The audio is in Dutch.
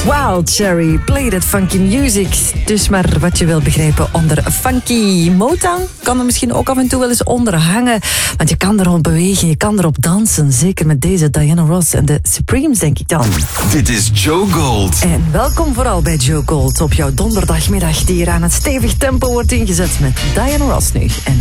Wild Cherry, play that funky music. Dus maar wat je wil begrijpen onder funky. Motown kan er misschien ook af en toe wel eens onder hangen. Want je kan erop bewegen, je kan erop dansen. Zeker met deze Diana Ross en de Supremes, denk ik dan. Dit is Joe Gold. En welkom vooral bij Joe Gold op jouw donderdagmiddag, die hier aan het stevig tempo wordt ingezet met Diana Ross nu. En